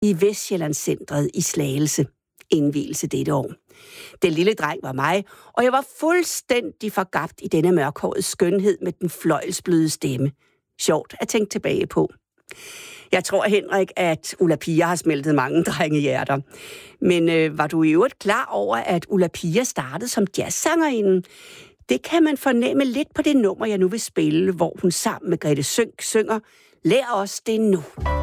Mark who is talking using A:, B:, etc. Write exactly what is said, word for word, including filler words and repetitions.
A: i Vestsjællandscentret i Slagelse. Indvielse dette år. Den lille dreng var mig, og jeg var fuldstændig forgabt i denne mørkhårede skønhed med den fløjlsbløde stemme. Sjovt at tænke tilbage på. Jeg tror, Henrik, at Ulla Pia har smeltet mange drengehjerter. Men øh, var du i øvrigt klar over, at Ulla Pia startede som jazzsangerinde? Det kan man fornemme lidt på det nummer, jeg nu vil spille, hvor hun sammen med Grete Sønck synger "Lær os det nu".